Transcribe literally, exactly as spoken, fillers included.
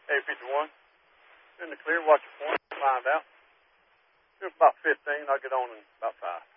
A fifty-one. In the clear, watch your point, find out. Just about fifteen. I'll get on in about five.